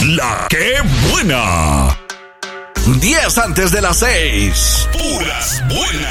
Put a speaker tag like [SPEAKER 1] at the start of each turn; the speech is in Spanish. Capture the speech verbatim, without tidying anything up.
[SPEAKER 1] La que buena. diez antes de las seis. Puras buenas.